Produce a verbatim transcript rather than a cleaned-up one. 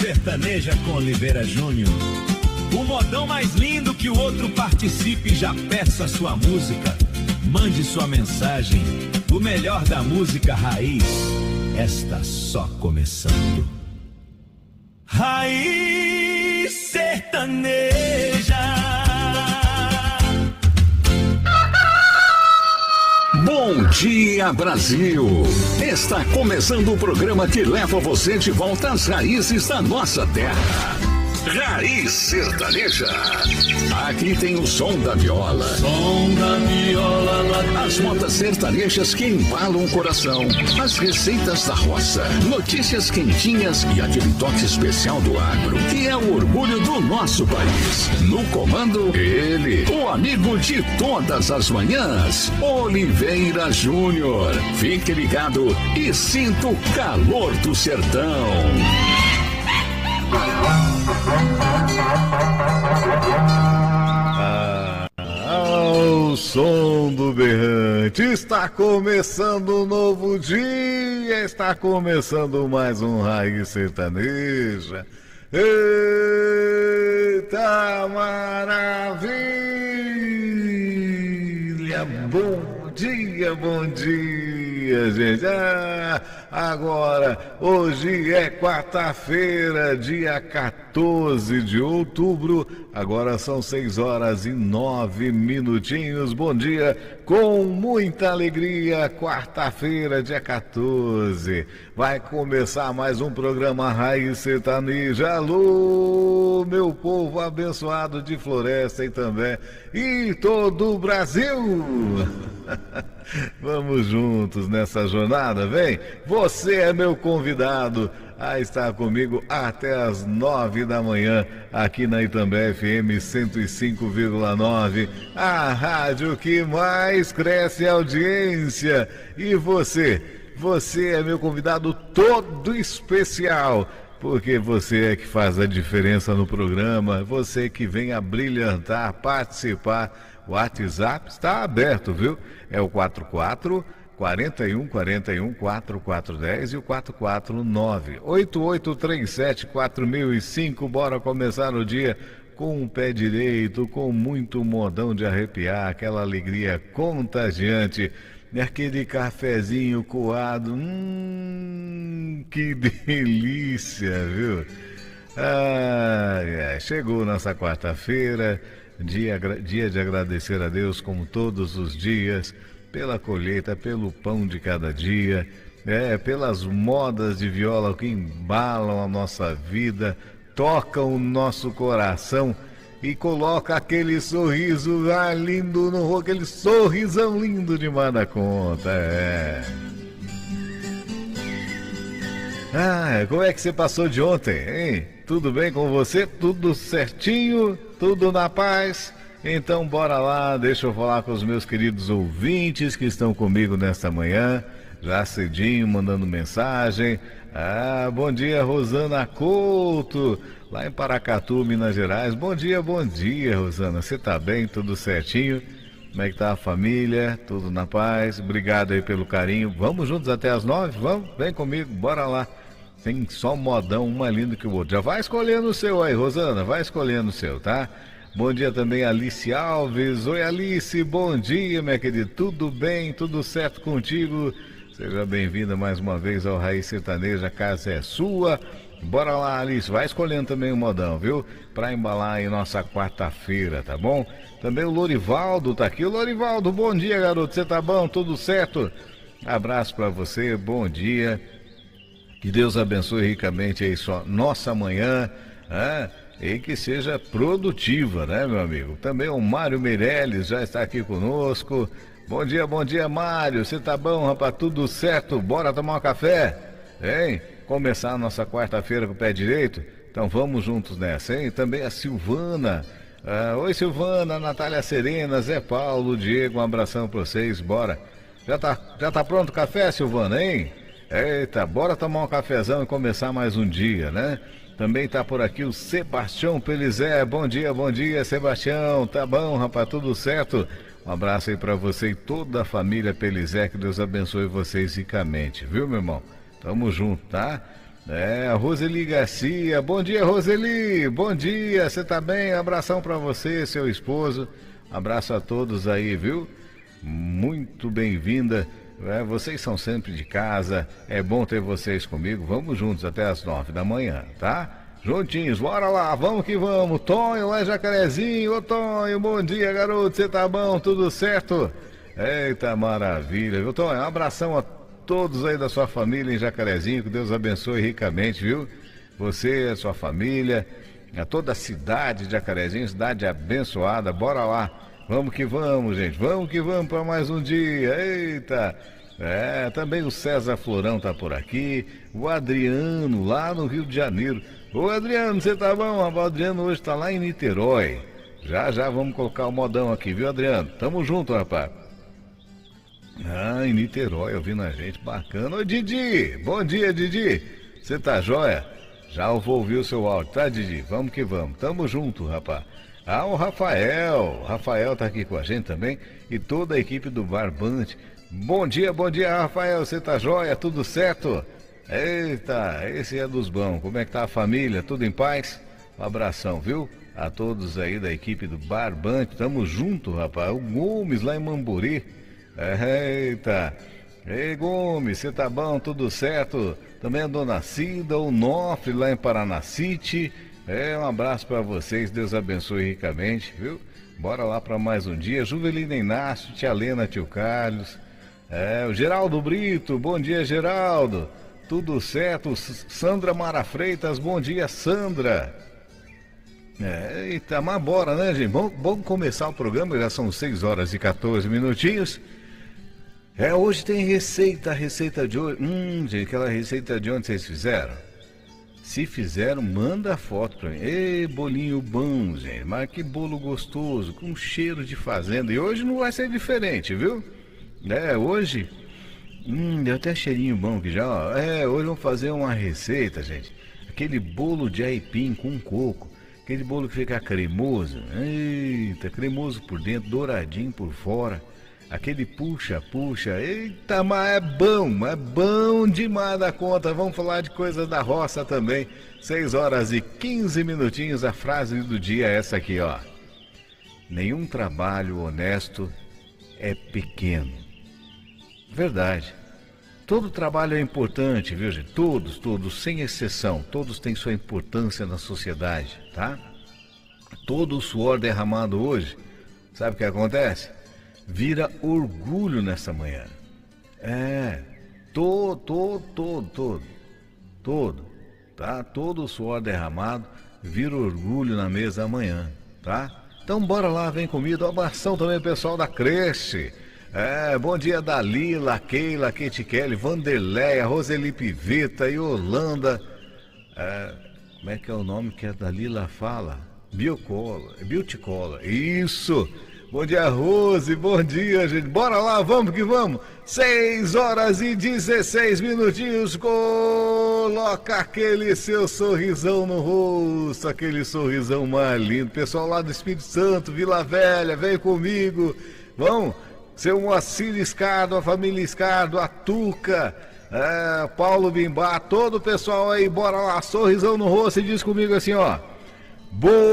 Sertaneja com Oliveira Júnior. O modão mais lindo que o outro participe, já peça sua música. Mande sua mensagem. O melhor da música raiz está só começando. Raiz Sertaneja. Bom dia, Brasil! Está começando o programa que leva você de volta às raízes da nossa terra. Raiz Sertaneja. Aqui tem o som da viola. Som da viola lá. As modas sertanejas que embalam o coração. As receitas da roça. Notícias quentinhas e aquele toque especial do agro, que é o orgulho do nosso país. No comando, ele, o amigo de todas as manhãs, Oliveira Júnior. Fique ligado e sinta o calor do sertão. Ah, ao som do berrante, está começando um novo dia, está começando mais um Raiz Sertaneja. Eita maravilha! Bom dia, bom dia, gente. Ah, agora, hoje é quarta-feira, dia quatorze de outubro. Agora são seis horas e nove minutinhos. Bom dia, com muita alegria. Quarta-feira, dia quatorze. Vai começar mais um programa Raiz Sertaneja. Alô, meu povo abençoado de Floresta e também e todo o Brasil. Vamos juntos nessa jornada, vem? Você é meu convidado a estar comigo até as nove da manhã, aqui na Itambé F M cento e cinco vírgula nove, a rádio que mais cresce a audiência. E você? Você é meu convidado todo especial, porque você é que faz a diferença no programa, você que vem a brilhantar, participar. O WhatsApp está aberto, viu? É o quatro quatro, quarenta e um, quarenta e um, quarenta e quatro dez e o quatro quatro nove, oito oito três sete, quatro mil e cinco. Bora começar o dia com o pé direito, com muito modão de arrepiar, aquela alegria contagiante, aquele cafezinho coado, hum, que delícia, viu? Ah, é, chegou nossa quarta-feira. Dia, dia de agradecer a Deus, como todos os dias, pela colheita, pelo pão de cada dia, é, pelas modas de viola que embalam a nossa vida, tocam o nosso coração e colocam aquele sorriso ah, lindo no rosto, aquele sorrisão lindo demais da conta. É. Ah, como é que você passou de ontem, hein? Tudo bem com você? Tudo certinho? Tudo na paz? Então bora lá, deixa eu falar com os meus queridos ouvintes que estão comigo nesta manhã, já cedinho, mandando mensagem. Ah, bom dia, Rosana Couto, lá em Paracatu, Minas Gerais. Bom dia, bom dia, Rosana. Você tá bem? Tudo certinho? Como é que tá a família? Tudo na paz? Obrigado aí pelo carinho. Vamos juntos até as nove? Vamos? Vem comigo, bora lá. Tem só modão, um mais lindo que o outro. Já vai escolhendo o seu aí, Rosana, vai escolhendo o seu, tá? Bom dia também, Alice Alves. Oi, Alice, bom dia, minha querida. Tudo bem? Tudo certo contigo? Seja bem-vinda mais uma vez ao Raiz Sertaneja, a casa é sua. Bora lá, Alice, vai escolhendo também o modão, viu? Pra embalar aí nossa quarta-feira, tá bom? Também o Lorivaldo tá aqui. O Lorivaldo, bom dia, garoto. Você tá bom? Tudo certo? Abraço pra você, bom dia. Que Deus abençoe ricamente aí só nossa manhã, né? E que seja produtiva, né, meu amigo? Também o Mário Meirelles já está aqui conosco. Bom dia, bom dia, Mário. Você tá bom, rapaz? Tudo certo? Bora tomar um café? Hein? Começar a nossa quarta-feira com o pé direito? Então vamos juntos nessa, hein? Também a Silvana. Ah, oi, Silvana, Natália Serena, Zé Paulo, Diego, um abração pra vocês. Bora. Já tá, já tá pronto o café, Silvana, hein? Eita, bora tomar um cafezão e começar mais um dia, né? Também tá por aqui o Sebastião Pelizé. Bom dia, bom dia, Sebastião. Tá bom, rapaz, tudo certo? Um abraço aí pra você e toda a família Pelizé. Que Deus abençoe vocês ricamente, viu, meu irmão? Tamo junto, tá? É, a Roseli Garcia. Bom dia, Roseli. Bom dia, você tá bem? Abração pra você, seu esposo. Abraço a todos aí, viu? Muito bem-vinda. É, vocês são sempre de casa. É bom ter vocês comigo. Vamos juntos até as nove da manhã, tá? Juntinhos, bora lá, vamos que vamos. Tonho lá em Jacarezinho. Ô Tonho, bom dia, garoto. Você tá bom? Tudo certo? Eita, maravilha, viu, Tonho? Um abração a todos aí da sua família em Jacarezinho. Que Deus abençoe ricamente, viu? Você, a sua família, a toda a cidade de Jacarezinho, cidade abençoada. Bora lá. Vamos que vamos, gente. Vamos que vamos para mais um dia. Eita! É, também o César Florão tá por aqui. O Adriano, lá no Rio de Janeiro. Ô Adriano, você tá bom? O Adriano hoje tá lá em Niterói. Já, já vamos colocar o modão aqui, viu, Adriano? Tamo junto, rapaz. Ah, em Niterói, ouvindo a gente. Bacana. Ô Didi, bom dia, Didi. Você tá joia? Já vou ouvir o seu áudio, tá, Didi? Vamos que vamos. Tamo junto, rapaz. Ah, o Rafael, o Rafael tá aqui com a gente também e toda a equipe do Barbante. Bom dia, bom dia, Rafael, você tá joia? Tudo certo? Eita, esse é dos bons. Como é que tá a família? Tudo em paz? Um abração, viu? A todos aí da equipe do Barbante. Tamo junto, rapaz. O Gomes lá em Mamburi. Eita. Ei, Gomes, você tá bom? Tudo certo? Também a Dona Cida, o Nofre lá em Paranacite. É, um abraço para vocês, Deus abençoe ricamente, viu? Bora lá para mais um dia. Juvelina Inácio, tia Lena, tio Carlos. É, o Geraldo Brito, bom dia, Geraldo. Tudo certo? Sandra Mara Freitas, bom dia, Sandra. É, eita, mas bora, né, gente? Vamos, vamos começar o programa, já são seis horas e quatorze minutinhos. É, hoje tem receita, receita de hoje. Hum, gente, aquela receita de onde vocês fizeram? Se fizeram, manda a foto pra mim. Ei, bolinho bom, gente. Mas que bolo gostoso, com cheiro de fazenda. E hoje não vai ser diferente, viu? É, hoje... Hum, deu até cheirinho bom aqui já, ó. É, hoje vamos fazer uma receita, gente. Aquele bolo de aipim com coco. Aquele bolo que fica cremoso. Eita, cremoso por dentro, douradinho por fora. Aquele puxa, puxa, eita, mas é bom, é bom demais da conta. Vamos falar de coisas da roça também. seis horas e quinze minutinhos, a frase do dia é essa aqui, ó. Nenhum trabalho honesto é pequeno. Verdade. Todo trabalho é importante, viu, gente? Todos, todos, sem exceção. Todos têm sua importância na sociedade, tá? Todo o suor derramado hoje, sabe o que acontece? Vira orgulho nessa manhã. É, todo, todo, todo, todo, todo, tá? Todo o suor derramado vira orgulho na mesa amanhã, tá? Então bora lá, vem comigo. Um abração também pessoal da creche. É, bom dia Dalila, Keila, Kate Kelly, Vanderleia, Roseli Piveta, Yolanda. É, como é que é o nome que a Dalila fala? Biocola, Beautycola, isso! Bom dia, Rose, bom dia, gente. Bora lá, vamos que vamos. seis horas e dezesseis minutinhos. Coloca aquele seu sorrisão no rosto, aquele sorrisão mais lindo. Pessoal lá do Espírito Santo, Vila Velha, vem comigo. Vamos, seu Moacir Escardo, a família Escardo, a Tuca, é, Paulo Bimbá, todo o pessoal aí, bora lá, sorrisão no rosto e diz comigo assim, ó. Boa.